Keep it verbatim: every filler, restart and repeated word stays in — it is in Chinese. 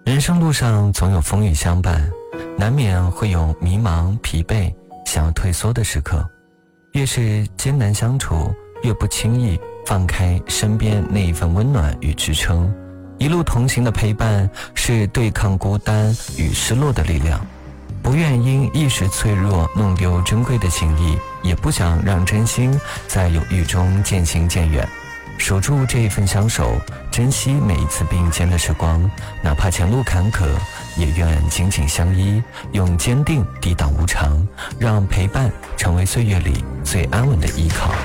人生路上总有风雨相伴，难免会有迷茫、疲惫、想要退缩的时刻。越是艰难相处，越不轻易放开身边那一份温暖与支撑。一路同行的陪伴，是对抗孤单与失落的力量。不愿因一时脆弱弄丢珍贵的情谊，也不想让真心在犹豫中渐行渐远。守住这一份相守，珍惜每一次并肩的时光，哪怕前路坎坷，也愿紧紧相依，用坚定抵挡无常，让陪伴成为岁月里最安稳的依靠。